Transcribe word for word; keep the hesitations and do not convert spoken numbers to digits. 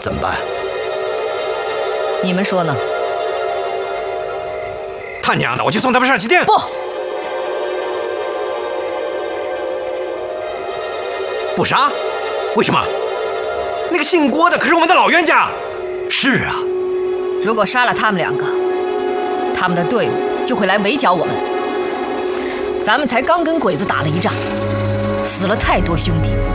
怎么办？ 你们说呢？ 他娘的，我去送他们上旗店。 不， 不杀？为什么？那个姓郭的可是我们的老冤家。是啊， 如果杀了他们两个，他们的队伍就会来围剿我们。咱们才刚跟鬼子打了一仗，死了太多兄弟。